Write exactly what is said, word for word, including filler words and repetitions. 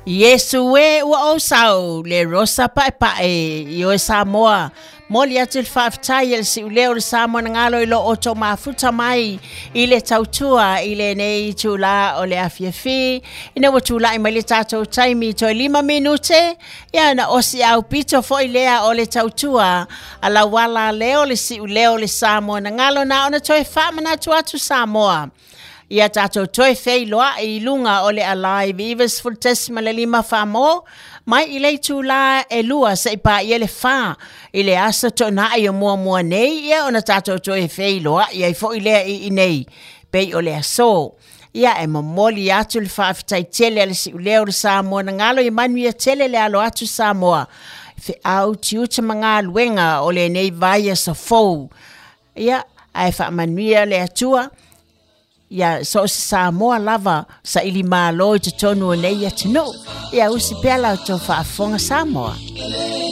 Yesu e ua o sau le rosa pa pa e yo e Samoa moli atu whaafitai ele si uleo le Samoa na ngalo ilo o to mafuta mai i le tautua i le nei tula o le afiafi ina wa tula i mai le tatou taimi to lima minute ia na osi au pito fo i lea o le tautua ala wala leo le si uleo le Samoa na ngalo na ona toi whaamana tu atu Samoa. Ia tatou toi fei loa i lunga o le Alive Evers full testima le lima whamo mai i lei tūla e lua sa i pa i le wha i le asa to na i o mua mua nei ia ona tatou toi fei loa ia i fo i lea i, i nei pei o le aso ia e mamoli atu le whaafitai tele le si uleo le Samoa na ngalo i manu ia tele le alo atu Samoa fe au tiuta mga luenga o le nei vaia sa fou ia ai wha manuia le atua ia so Samoa lava sa ili malo i te tonu o nei atu no ia usi pela o to whaafonga Samoa.